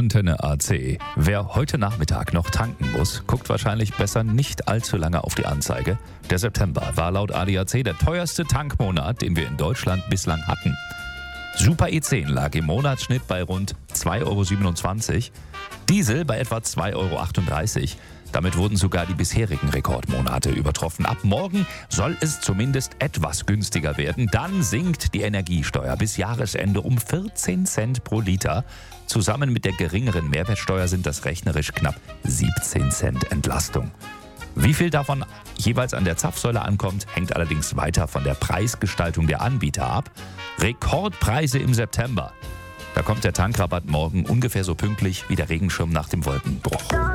Antenne AC. Wer heute Nachmittag noch tanken muss, guckt wahrscheinlich besser nicht allzu lange auf die Anzeige. Der September war laut ADAC der teuerste Tankmonat, den wir in Deutschland bislang hatten. Super E10 lag im Monatsschnitt bei rund 2,27 €, Diesel bei etwa 2,38 €. Damit wurden sogar die bisherigen Rekordmonate übertroffen. Ab morgen soll es zumindest etwas günstiger werden. Dann sinkt die Energiesteuer bis Jahresende um 14 Cent pro Liter. Zusammen mit der geringeren Mehrwertsteuer sind das rechnerisch knapp 17 Cent Entlastung. Wie viel davon jeweils an der Zapfsäule ankommt, hängt allerdings weiter von der Preisgestaltung der Anbieter ab. Rekordpreise im September. Da kommt der Tankrabatt morgen ungefähr so pünktlich wie der Regenschirm nach dem Wolkenbruch.